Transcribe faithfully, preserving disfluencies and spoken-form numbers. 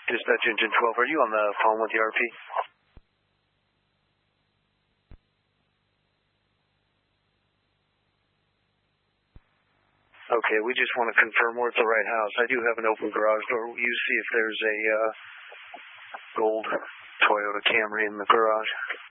Dispatch Engine twelve, are you on the phone with the R P? Okay, we just want to confirm we're at the right house. I do have an open garage door. Will you see if there's a uh, gold Toyota Camry in the garage?